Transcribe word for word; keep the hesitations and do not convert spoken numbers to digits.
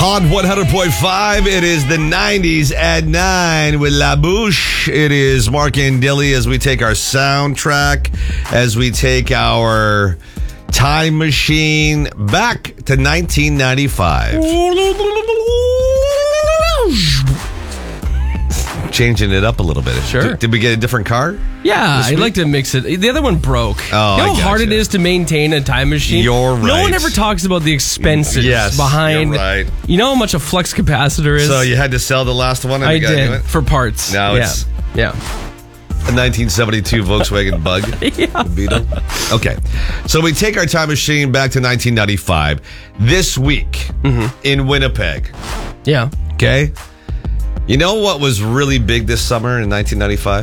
Hot one hundred point five. It is the nineties at nine with La Bouche. It is Mark and Dilly as we take our soundtrack, as we take our time machine back to nineteen ninety-five. Changing it up a little bit. Sure. Did, did we get a different car? Yeah, I'd like to mix it. The other one broke. Oh, you know I how hard gotcha. it is to maintain a time machine? You're No right. one ever talks about the expenses Yes, behind. you're right. You know how much a flux capacitor is? So you had to sell the last one? And I you gotta do did it? for parts. Now yeah. it's yeah. a nineteen seventy-two Volkswagen Bug. Yeah. Beetle. Okay. So we take our time machine back to nineteen ninety-five. This week in Winnipeg. Yeah. Okay. You know what was really big this summer in nineteen ninety-five?